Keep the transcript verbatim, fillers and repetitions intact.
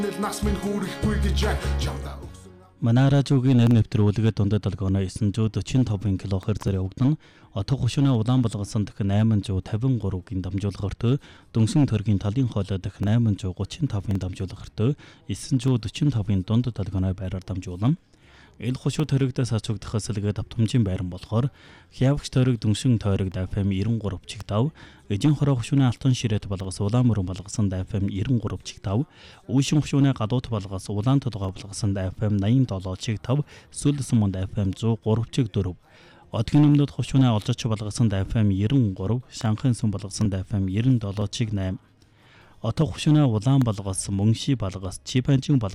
Манай радиогийн нэр нэвтрүүлгээ дундад долгооно нine forty-five килохерцээр явагдана. Отго хушууны улаан болгосон дэх eight fifty-three-гийн дамжуулахартай дөнгөсөн төргийн талын хоолой дэх eight thirty-five-ийн дамжуулахартай nine forty-five-ийн дунд долгооны байраар дамжуулан. Эл хушуу төрөгдөөс хачигдахаас илгээд автомжийн байран болохоор хявагч төрөг дүншин тойрогд эф эм ninety-three чиг five, эжин хороо хушууны алтан ширээт болгос улаан мөрөн болгосонд эф эм ninety-three чиг five, үүшин хушууны гадуут болгос улаан толгой болгосонд эф эм ninety-seven чиг five, сүлс мунд эф эм one oh three чиг four, одгийн өмнөд хушууны олжоч болгосонд эф эм ninety-three, шанхайн сүм болгосонд эф эм ninety-seven чиг eight, отго хушууны улаан болгос мөнши болгос чипанжин